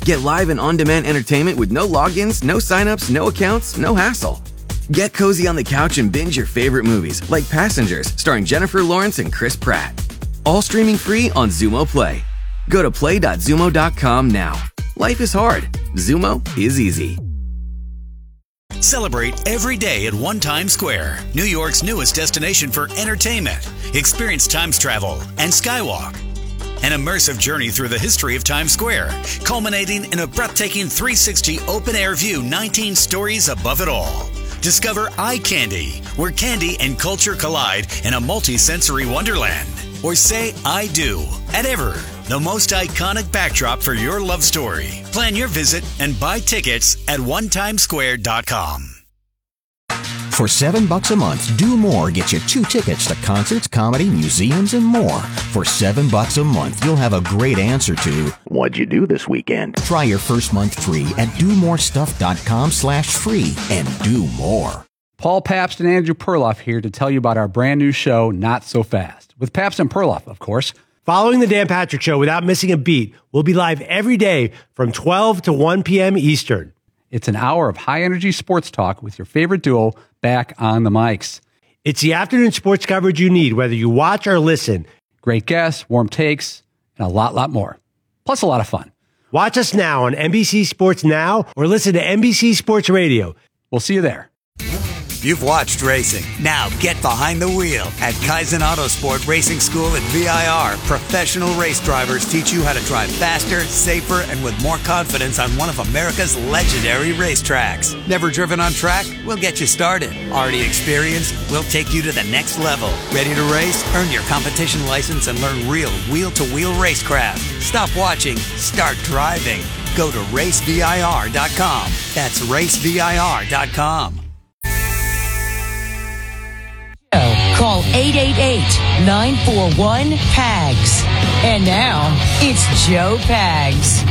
Get live and on-demand entertainment with no logins, no signups, no accounts, no hassle. Get cozy on the couch and binge your favorite movies like Passengers, starring Jennifer Lawrence and Chris Pratt. All streaming free on Xumo Play. Go to play.xumo.com now. Life is hard. Xumo is easy. Celebrate every day at One Times Square, New York's newest destination for entertainment. Experience Times Travel and Skywalk. An immersive journey through the history of Times Square, culminating in a breathtaking 360 open-air view 19 stories above it all. Discover Eye Candy, where candy and culture collide in a multi-sensory wonderland. Or say I do at Ever, the most iconic backdrop for your love story. Plan your visit and buy tickets at onetimesquare.com. For $7 a month, Do More gets you 2 tickets to concerts, comedy, museums, and more. For $7 a month, you'll have a great answer to, what'd you do this weekend? Try your first month free at domorestuff.com/free and do more. Paul Pabst and Andrew Perloff here to tell you about our brand new show, Not So Fast, with Pabst and Perloff, of course. Following the Dan Patrick Show without missing a beat, we'll be live every day from 12 to 1 p.m. Eastern. It's an hour of high-energy sports talk with your favorite duo back on the mics. It's the afternoon sports coverage you need, whether you watch or listen. Great guests, warm takes, and a lot more. Plus a lot of fun. Watch us now on NBC Sports Now or listen to NBC Sports Radio. We'll see you there. You've watched racing. Now get behind the wheel at Kaizen Autosport Racing School at VIR. Professional race drivers teach you how to drive faster, safer, and with more confidence on one of America's legendary racetracks. Never driven on track? We'll get you started. Already experienced? We'll take you to the next level. Ready to race? Earn your competition license and learn real wheel-to-wheel racecraft. Stop watching. Start driving. Go to racevir.com. That's racevir.com. Call 888-941-PAGS. And now, it's Joe Pags.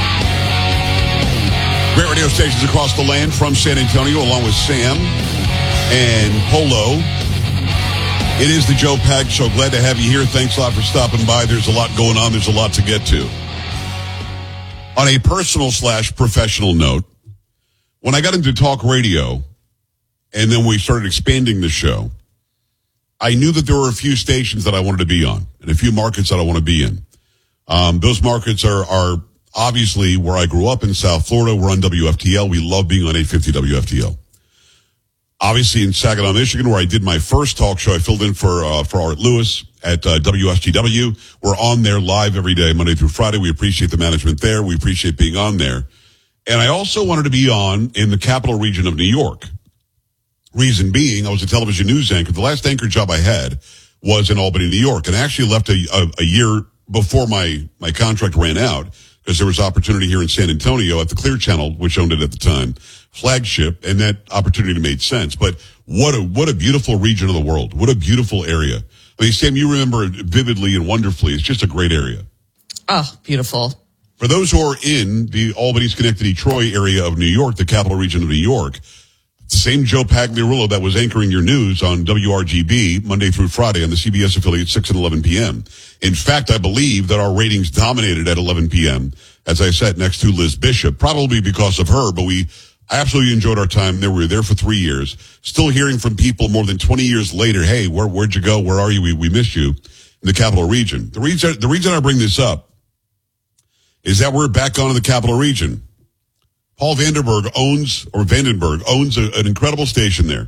Great radio stations across the land from San Antonio, along with Sam and Polo. It is the Joe Pags Show. Glad to have you here. Thanks a lot for stopping by. There's a lot going on. There's a lot to get to. On a personal/professional note, when I got into talk radio, and then we started expanding the show, I knew that there were a few stations that I wanted to be on and a few markets that I want to be in. Those markets are obviously where I grew up in South Florida. We're on WFTL. We love being on 850 WFTL. Obviously in Saginaw, Michigan, where I did my first talk show, I filled in for Art Lewis at WSGW. We're on there live every day, Monday through Friday. We appreciate the management there. We appreciate being on there. And I also wanted to be on in the capital region of New York. Reason being, I was a television news anchor. The last anchor job I had was in Albany, New York, and I actually left a year before my contract ran out because there was opportunity here in San Antonio at the Clear Channel, which owned it at the time, flagship, and that opportunity made sense. But what a beautiful region of the world. What a beautiful area. I mean, Sam, you remember it vividly and wonderfully. It's just a great area. Oh, beautiful. For those who are in the Albany, Schenectady, Troy area of New York, the capital region of New York, the same Joe Pagliarulo that was anchoring your news on WRGB Monday through Friday on the CBS affiliate 6 and 11 p.m. In fact, I believe that our ratings dominated at 11 p.m. as I sat next to Liz Bishop, probably because of her, but I absolutely enjoyed our time there. We were there for 3 years, still hearing from people more than 20 years later. Hey, where'd you go? Where are you? We missed you in the capital region. The reason I bring this up is that we're back on in the capital region. Paul Vandenberg owns an incredible station there,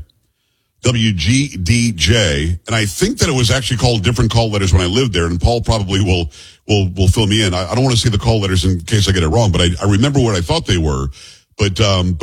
WGDJ, and I think that it was actually called different call letters when I lived there, and Paul probably will fill me in. I don't want to say the call letters in case I get it wrong, but I remember what I thought they were. But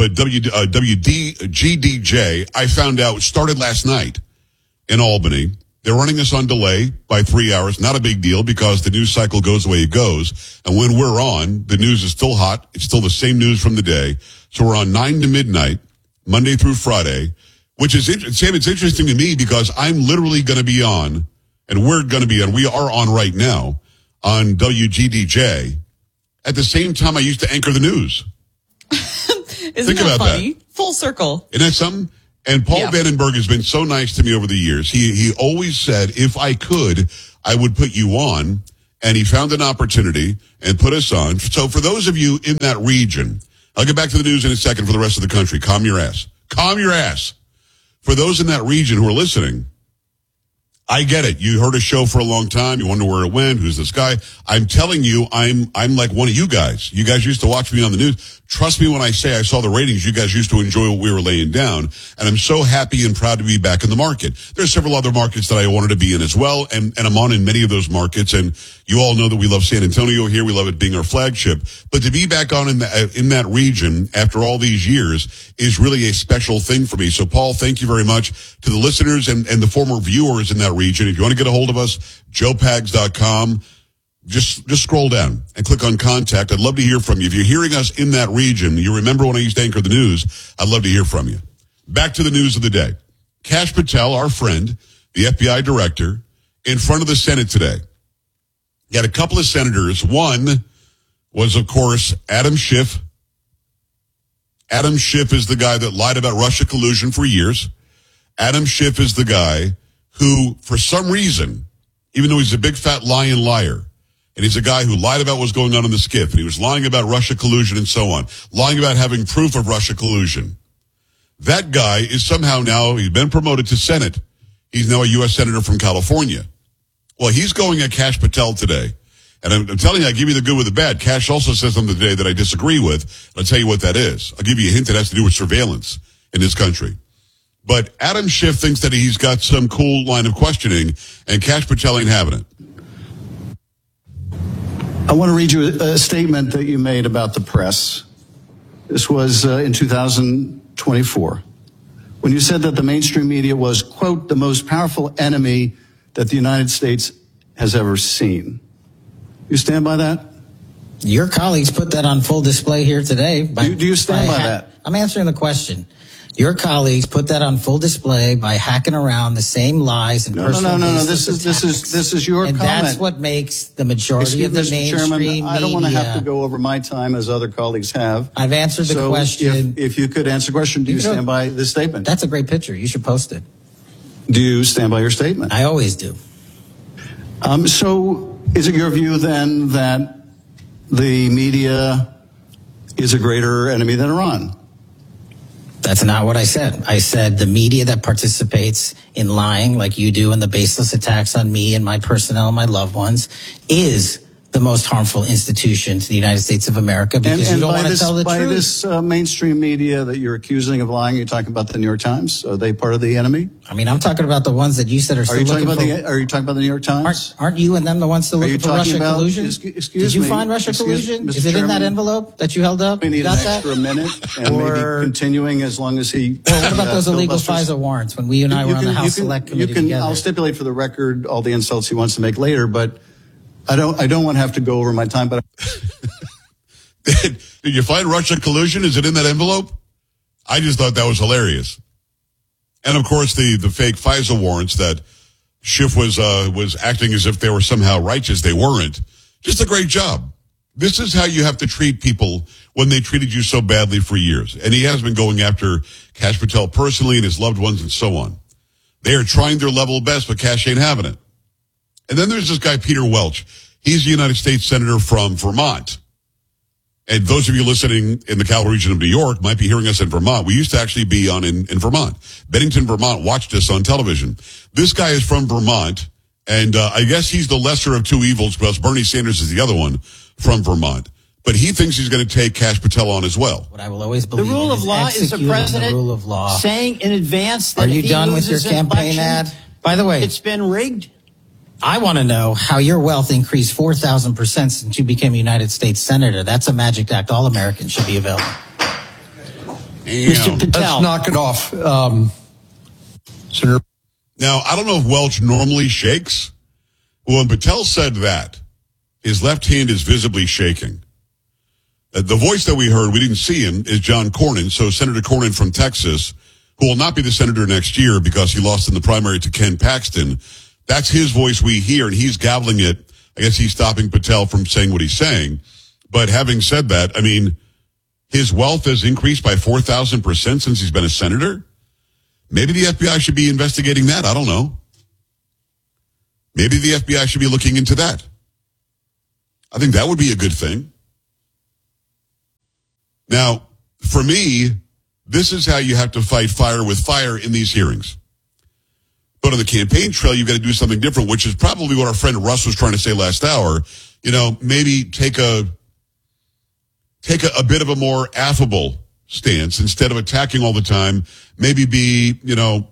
WGDJ, I found out, started last night in Albany. They're running this on delay by 3 hours. Not a big deal because the news cycle goes the way it goes. And when we're on, the news is still hot. It's still the same news from the day. So we're on 9 to midnight, Monday through Friday, which is, Sam, it's interesting to me because I'm literally going to be on, and we are on right now on WGDJ at the same time I used to anchor the news. Isn't that funny? Full circle. Isn't that something? And Paul Vandenberg has been so nice to me over the years. He always said, if I could, I would put you on. and he found an opportunity and put us on. So for those of you in that region, I'll get back to the news in a second for the rest of the country. Calm your ass. Calm your ass. For those in that region who are listening, I get it. You heard a show for a long time. You wonder where it went. Who's this guy? I'm telling you, I'm like one of you guys. You guys used to watch me on the news. Trust me when I say I saw the ratings. You guys used to enjoy what we were laying down. And I'm so happy and proud to be back in the market. There's several other markets that I wanted to be in as well. And I'm on in many of those markets. And you all know that we love San Antonio here. We love it being our flagship. But to be back on in that region after all these years is really a special thing for me. So Paul, thank you very much to the listeners and the former viewers in that region. If you want to get a hold of us, joepags.com. Just scroll down and click on contact. I'd love to hear from you. If you're hearing us in that region, you remember when I used to anchor the news, I'd love to hear from you. Back to the news of the day. Kash Patel, our friend, the FBI director, in front of the Senate today. He had a couple of senators. One was, of course, Adam Schiff. Adam Schiff is the guy that lied about Russia collusion for years. Adam Schiff is the guy who, for some reason, even though he's a big fat lying liar, and he's a guy who lied about what's going on in the SCIF, and he was lying about Russia collusion and so on, lying about having proof of Russia collusion. That guy is somehow now, he's been promoted to Senate. He's now a U.S. Senator from California. Well, he's going at Kash Patel today. And I'm telling you, I give you the good with the bad. Kash also says something today that I disagree with. I'll tell you what that is. I'll give you a hint that has to do with surveillance in this country. But Adam Schiff thinks that he's got some cool line of questioning, and Kash Patel ain't having it. I want to read you a statement that you made about the press. This was in 2024, when you said that the mainstream media was, quote, the most powerful enemy that the United States has ever seen. You stand by that? Your colleagues put that on full display here today. Do you stand by that? I'm answering the question. Your colleagues put that on full display by hacking around the same lies and personal. No. This is your and comment. That's what makes the majority of the mainstream media. I don't want to have to go over my time as other colleagues have. I've answered the question. If you could answer the question, do you stand by this statement? That's a great picture. You should post it. Do you stand by your statement? I always do. So is it your view then that the media is a greater enemy than Iran? That's not what I said. I said the media that participates in lying like you do and the baseless attacks on me and my personnel and my loved ones is the most harmful institution to the United States of America because you don't want to tell the truth. By this mainstream media that you're accusing of lying, you're talking about the New York Times? Are they part of the enemy? I mean, I'm talking about the ones that you said are still looking for... Are you talking about the New York Times? Aren't you and them the ones still looking for Russia collusion? Did you find Russia collusion? Is it in that envelope that you held up? We need an extra minute and maybe continuing as long as he... Well, what about those illegal FISA warrants when we and I were on the House Select Committee together? I'll stipulate for the record all the insults he wants to make later, but I don't want to have to go over my time, but Did you find Russia collusion? Is it in that envelope? I just thought that was hilarious. And of course the fake FISA warrants that Schiff was acting as if they were somehow righteous. They weren't. Just a great job. This is how you have to treat people when they treated you so badly for years. And he has been going after Kash Patel personally and his loved ones and so on. They are trying their level best, but Kash ain't having it. And then there's this guy, Peter Welch. He's a United States Senator from Vermont. And those of you listening in the Capital Region of New York might be hearing us in Vermont. We used to actually be on in Vermont. Bennington, Vermont watched us on television. This guy is from Vermont, and I guess he's the lesser of two evils because Bernie Sanders is the other one from Vermont. But he thinks he's going to take Kash Patel on as well. What I will always believe the rule of law is the president rule of law. saying in advance that Are you done with your campaign ad? By the way, it's been rigged. I want to know how your wealth increased 4,000% since you became a United States Senator. That's a magic act all Americans should be available. Mr. Patel. Let's knock it off. Senator. Now, I don't know if Welch normally shakes. Well, when Patel said that, his left hand is visibly shaking. The voice that we heard, we didn't see him, is John Cornyn. So Senator Cornyn from Texas, who will not be the senator next year because he lost in the primary to Ken Paxton. That's his voice we hear, and he's gabbling it. I guess he's stopping Patel from saying what he's saying. But having said that, I mean, his wealth has increased by 4,000% since he's been a senator. Maybe the FBI should be investigating that. I don't know. Maybe the FBI should be looking into that. I think that would be a good thing. Now, for me, this is how you have to fight fire with fire in these hearings. But on the campaign trail, you've got to do something different, which is probably what our friend Russ was trying to say last hour. You know, maybe take a bit of a more affable stance instead of attacking all the time. Maybe be, you know,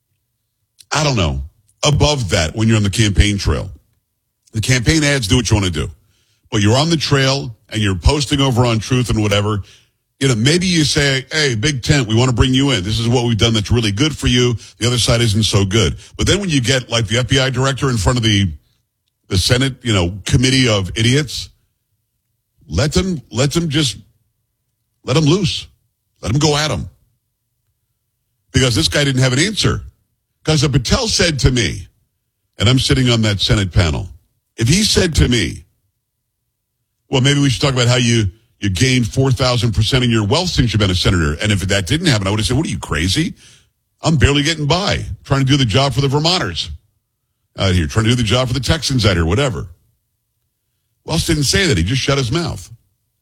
I don't know, above that when you're on the campaign trail. The campaign ads do what you want to do. But you're on the trail and you're posting over on Truth and whatever. You know, maybe you say, hey, Big Tent, we want to bring you in. This is what we've done that's really good for you. The other side isn't so good. But then when you get like the FBI director in front of the Senate, you know, committee of idiots, let them loose. Let them go at him. Because this guy didn't have an answer. Because if Patel said to me, and I'm sitting on that Senate panel, if he said to me, well, maybe we should talk about how you gained 4,000% in your wealth since you've been a senator. And if that didn't happen, I would have said, what are you, crazy? I'm barely getting by, trying to do the job for the Vermonters out here, trying to do the job for the Texans out here, whatever. Wells didn't say that. He just shut his mouth.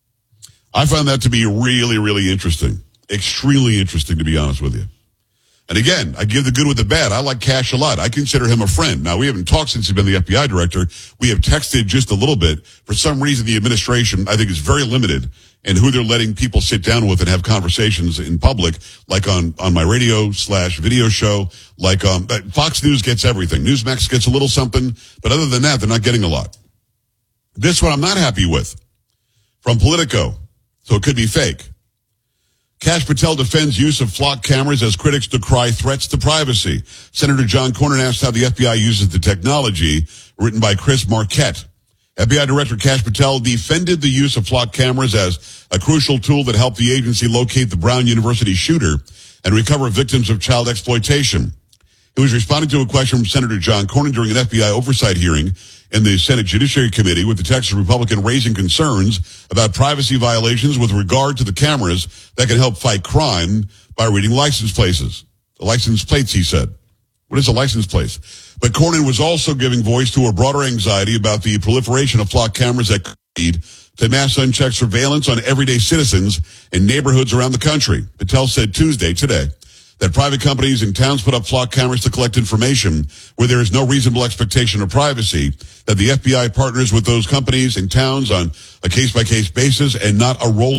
I found that to be really, really interesting. Extremely interesting, to be honest with you. And again, I give the good with the bad. I like Kash a lot. I consider him a friend. Now, we haven't talked since he's been the FBI director. We have texted just a little bit. For some reason, the administration, I think, is very limited in who they're letting people sit down with and have conversations in public, like on my radio/video show, like Fox News gets everything. Newsmax gets a little something, but other than that, they're not getting a lot. This one I'm not happy with. From Politico, so it could be fake. Kash Patel defends use of flock cameras as critics decry threats to privacy. Senator John Cornyn asked how the FBI uses the technology, written by Chris Marquette. FBI Director Kash Patel defended the use of flock cameras as a crucial tool that helped the agency locate the Brown University shooter and recover victims of child exploitation. He was responding to a question from Senator John Cornyn during an FBI oversight hearing in the Senate Judiciary Committee, with the Texas Republican raising concerns about privacy violations with regard to the cameras that can help fight crime by reading license plates. License plates, he said. What is a license plate? But Cornyn was also giving voice to a broader anxiety about the proliferation of flock cameras that could lead to mass unchecked surveillance on everyday citizens in neighborhoods around the country. Patel said today, that private companies and towns put up flock cameras to collect information where there is no reasonable expectation of privacy, that the FBI partners with those companies and towns on a case-by-case basis and not a role.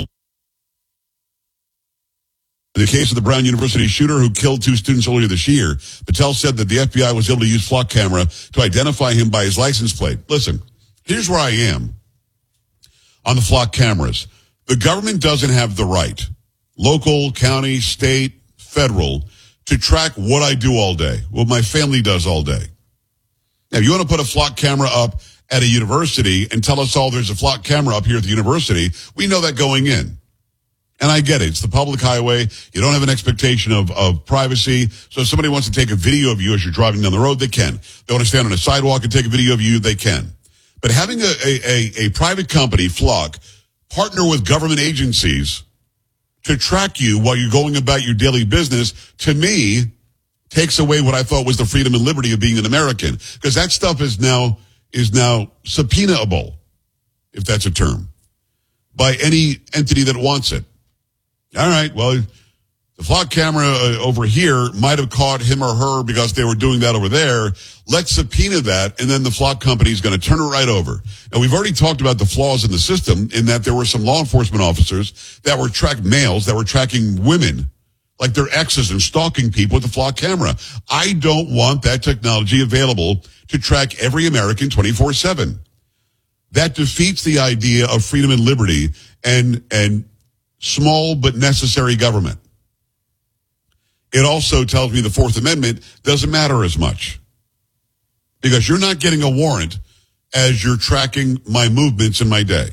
In the case of the Brown University shooter who killed 2 students earlier this year, Patel said that the FBI was able to use flock camera to identify him by his license plate. Listen, here's where I am on the flock cameras. The government doesn't have the right, local, county, state, federal, to track what I do all day, what my family does all day. Now, you want to put a flock camera up at a university and tell us all there's a flock camera up here at the university, we know that going in. And I get it. It's the public highway. You don't have an expectation of privacy. So if somebody wants to take a video of you as you're driving down the road, they can. They want to stand on a sidewalk and take a video of you, they can. But having a private company, Flock, partner with government agencies to track you while you're going about your daily business, to me, takes away what I thought was the freedom and liberty of being an American. Because that stuff is now subpoenaable, if that's a term, by any entity that wants it. All right, well, the flock camera over here might have caught him or her because they were doing that over there. Let's subpoena that, and then the flock company is going to turn it right over. And we've already talked about the flaws in the system in that there were some law enforcement officers that were males that were tracking women like their exes and stalking people with the flock camera. I don't want that technology available to track every American 24/7. That defeats the idea of freedom and liberty and small but necessary government. It also tells me the Fourth Amendment doesn't matter as much because you're not getting a warrant as you're tracking my movements in my day.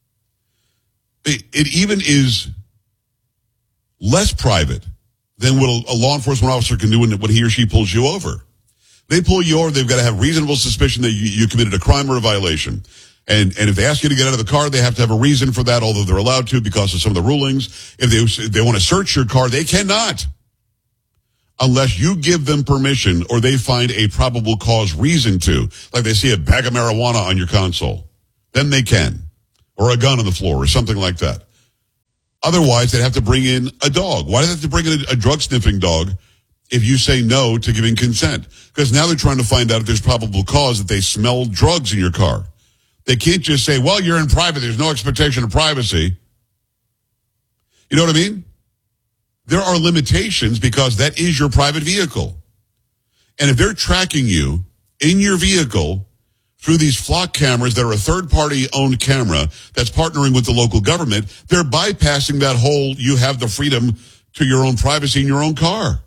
It even is less private than what a law enforcement officer can do when he or she pulls you over. They pull you over, they've got to have reasonable suspicion that you committed a crime or a violation. And if they ask you to get out of the car, they have to have a reason for that, although they're allowed to because of some of the rulings. If they want to search your car, they cannot, unless you give them permission or they find a probable cause reason to, like they see a bag of marijuana on your console. then they can. Or a gun on the floor or something like that. Otherwise, they'd have to bring in a dog. Why do they have to bring in a drug-sniffing dog if you say no to giving consent? Because now they're trying to find out if there's probable cause that they smell drugs in your car. They can't just say, well, you're in private. There's no expectation of privacy. You know what I mean? There are limitations because that is your private vehicle. And if they're tracking you in your vehicle through these flock cameras that are a third-party owned camera that's partnering with the local government, they're bypassing that whole you have the freedom to your own privacy in your own car.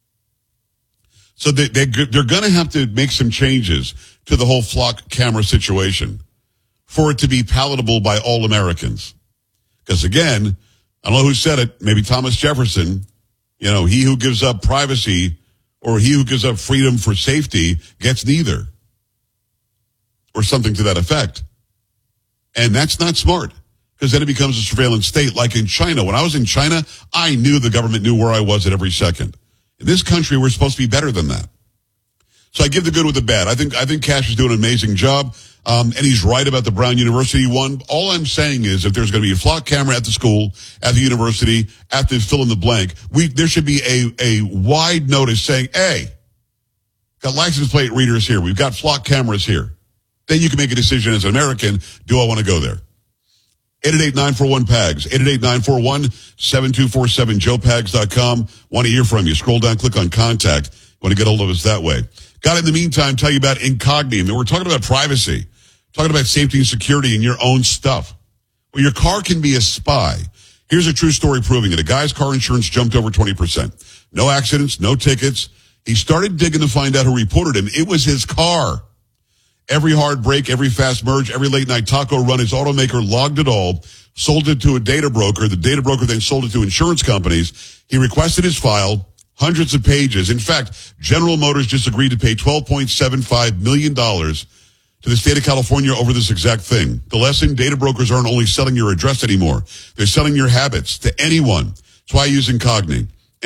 So they're going to have to make some changes to the whole flock camera situation for it to be palatable by all Americans. Because again, I don't know who said it, maybe Thomas Jefferson, he who gives up privacy or he who gives up freedom for safety gets neither. Or something to that effect. And that's not smart, because then it becomes a surveillance state like in China. When I was in China, I knew the government knew where I was at every second. In this country, we're supposed to be better than that. So I give the good with the bad. I think Kash is doing an amazing job, and he's right about the Brown University one. All I'm saying is if there's going to be a flock camera at the school, at the university, at the fill in the blank, there should be a wide notice saying, hey, got license plate readers here. We've got flock cameras here. Then you can make a decision as an American, do I want to go there? 888-941-PAGS, 888-941-7247, joepags.com. Want to hear from you. Scroll down, click on contact. Want to get hold of us that way. Got in the meantime, tell you about Incogni. We're talking about privacy, talking about safety and security in your own stuff. Well, your car can be a spy. Here's a true story proving it. A guy's car insurance jumped over 20%. No accidents, no tickets. He started digging to find out who reported him. It was his car. Every hard break, every fast merge, every late night taco run, his automaker logged it all, sold it to a data broker. The data broker then sold it to insurance companies. He requested his file, hundreds of pages. In fact, General Motors just agreed to pay $12.75 million to the state of California over this exact thing. The lesson, data brokers aren't only selling your address anymore. They're selling your habits to anyone. That's why I use Incogni.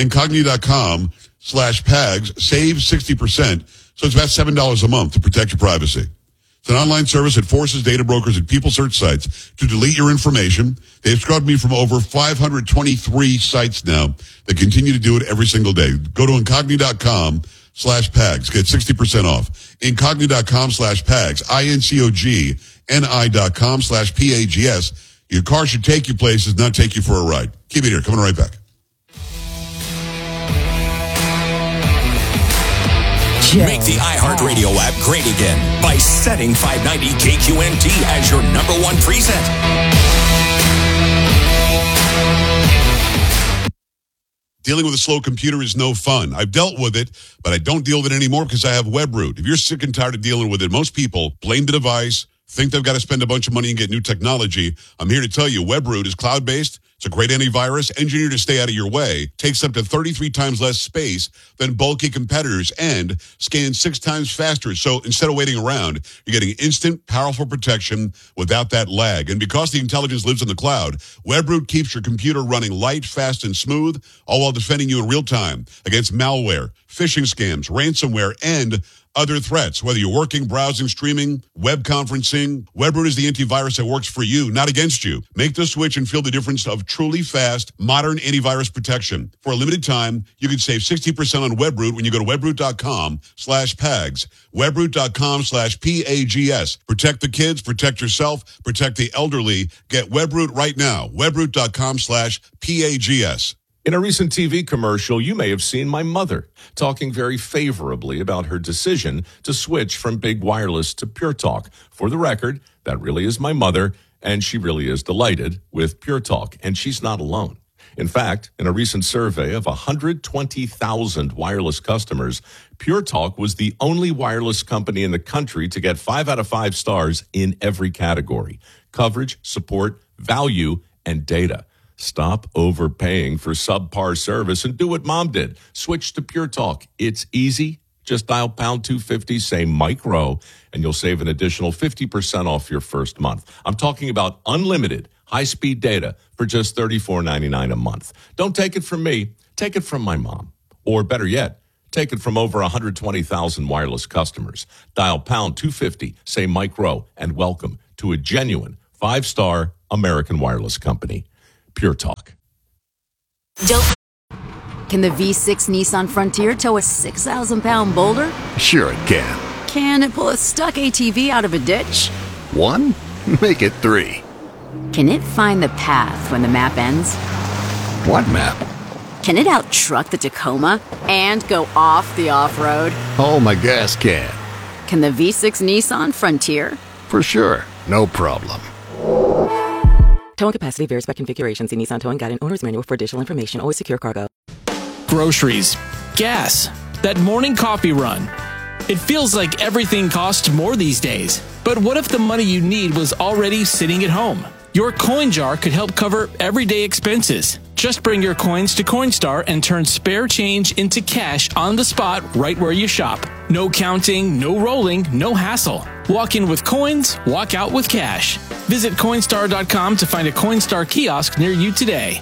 Incogni.com/PAGS. Save 60%. So it's about $7 a month to protect your privacy. It's an online service that forces data brokers and people search sites to delete your information. They've scrubbed me from over 523 sites now that continue to do it every single day. Go to Incogni.com/PAGS. Get 60% off. Incogni.com/PAGS. INCOGNI.com/PAGS. Your car should take you places, not take you for a ride. Keep it here. Coming right back. Make the iHeartRadio app great again by setting 590 KQNT as your number one preset. Dealing with a slow computer is no fun. I've dealt with it, but I don't deal with it anymore because I have WebRoot. If you're sick and tired of dealing with it, most people blame the device, think they've got to spend a bunch of money and get new technology. I'm here to tell you, WebRoot is cloud-based. It's a great antivirus, engineered to stay out of your way, takes up to 33 times less space than bulky competitors, and scans 6 times faster. So instead of waiting around, you're getting instant, powerful protection without that lag. And because the intelligence lives in the cloud, WebRoot keeps your computer running light, fast, and smooth, all while defending you in real time against malware, phishing scams, ransomware, and other threats. Whether you're working, browsing, streaming, web conferencing, WebRoot is the antivirus that works for you, not against you. Make the switch and feel the difference of truly fast, modern antivirus protection. For a limited time, you can save 60% on WebRoot when you go to WebRoot.com/PAGS. WebRoot.com/PAGS. Protect the kids, protect yourself, protect the elderly. Get WebRoot right now. WebRoot.com/PAGS. In a recent TV commercial, you may have seen my mother talking very favorably about her decision to switch from big wireless to Pure Talk. For the record, that really is my mother, and she really is delighted with Pure Talk, and she's not alone. In fact, in a recent survey of 120,000 wireless customers, Pure Talk was the only wireless company in the country to get 5 out of 5 stars in every category: coverage, support, value, and data. Stop overpaying for subpar service and do what Mom did. Switch to Pure Talk. It's easy. Just dial pound 250, say Mike Rowe, and you'll save an additional 50% off your first month. I'm talking about unlimited high-speed data for just $34.99 a month. Don't take it from me. Take it from my mom. Or better yet, take it from over 120,000 wireless customers. Dial pound 250, say Mike Rowe, and welcome to a genuine 5-star American wireless company. Pure Talk. Can the V6 Nissan Frontier tow a 6,000-pound boulder? Sure it can. Can it pull a stuck ATV out of a ditch? 1? Make it 3. Can it find the path when the map ends? What map? Can it out-truck the Tacoma and go off the off-road? Oh, my gas can. Can the V6 Nissan Frontier? For sure. No problem. Towing capacity varies by configuration. See Nissan Towing Guide and Owner's Manual for additional information. Always secure cargo. Groceries. Gas. That morning coffee run. It feels like everything costs more these days. But what if the money you need was already sitting at home? Your coin jar could help cover everyday expenses. Just bring your coins to Coinstar and turn spare change into cash on the spot right where you shop. No counting, no rolling, no hassle. Walk in with coins, walk out with cash. Visit Coinstar.com to find a Coinstar kiosk near you today.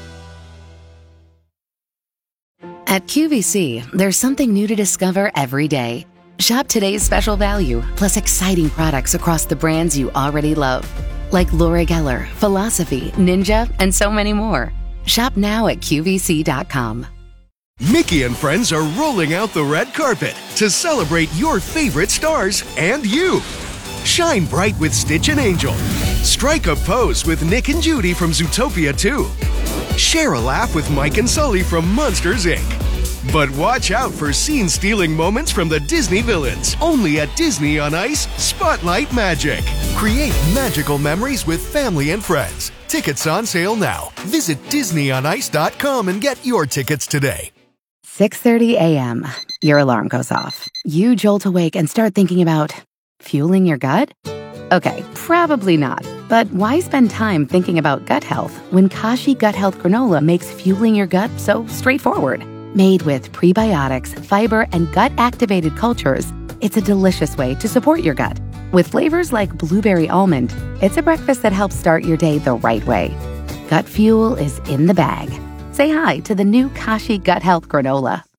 At QVC, there's something new to discover every day. Shop today's special value, plus exciting products across the brands you already love. Like Laura Geller, Philosophy, Ninja, and so many more. Shop now at QVC.com. Mickey and friends are rolling out the red carpet to celebrate your favorite stars and you. Shine bright with Stitch and Angel. Strike a pose with Nick and Judy from Zootopia 2. Share a laugh with Mike and Sully from Monsters, Inc. But watch out for scene-stealing moments from the Disney villains. Only at Disney on Ice, Spotlight Magic. Create magical memories with family and friends. Tickets on sale now. Visit DisneyOnIce.com and get your tickets today. 6:30 a.m. Your alarm goes off. You jolt awake and start thinking about fueling your gut? Okay, probably not. But why spend time thinking about gut health when Kashi Gut Health Granola makes fueling your gut so straightforward? Made with prebiotics, fiber, and gut-activated cultures, it's a delicious way to support your gut. With flavors like blueberry almond, it's a breakfast that helps start your day the right way. Gut fuel is in the bag. Say hi to the new Kashi Gut Health Granola.